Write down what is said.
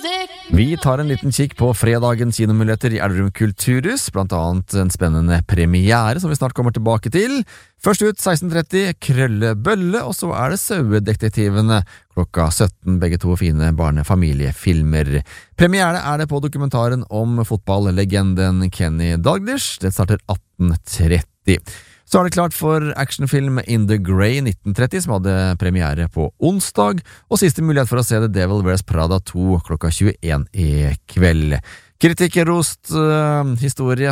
Vi tar en liten kikk på fredagens kinomuligheter i Elverum Kulturhus, blant annet en spennende premiere som vi snart kommer tilbake til. Først ut 16:30, Krøllebølle, og så det Sauedetektivene klokka 17, begge to fine barnefamiliefilmer. Premiere det på dokumentaren om fotballlegenden Kenny Dalglish. Det starter 18:30. Så det klart for actionfilm In the Grey 1930, som hadde premiere på onsdag, og siste mulighet for å se The Devil Wears Prada 2 klokka 21 i kveld. Kritikerrost historie